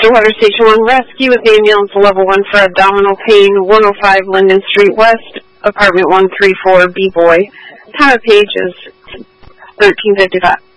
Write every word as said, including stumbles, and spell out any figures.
Clearwater Station one rescue with ambulance level one for abdominal pain, one oh five Linden Street West, apartment one three four, B-Boy. Time of page is thirteen fifty-five.